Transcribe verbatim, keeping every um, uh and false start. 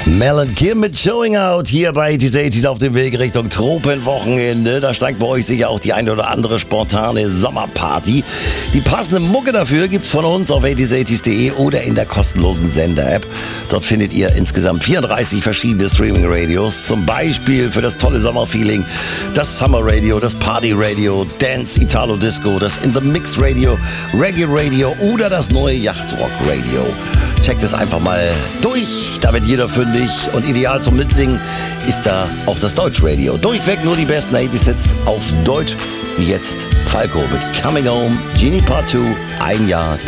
Mel und Kim mit Showing Out hier bei achtzig achtzig auf dem Weg Richtung Tropenwochenende. Da steigt bei euch sicher auch die eine oder andere spontane Sommerparty. Die passende Mucke dafür gibt's von uns auf achtzig achtzig punkt de oder in der kostenlosen Sender-App. Dort findet ihr insgesamt vierunddreißig verschiedene Streaming-Radios. Zum Beispiel für das tolle Sommerfeeling das Summer Radio, das Party Radio, Dance, Italo Disco, das In the Mix Radio, Reggae Radio oder das neue Yachtrock Radio. Checkt es einfach mal durch, da wird jeder fündig und ideal zum Mitsingen ist da auch das Deutschradio. Durchweg nur die besten achtzig Hits auf Deutsch, wie jetzt Falco mit Coming Home, Genie Part zwei, ein Jahr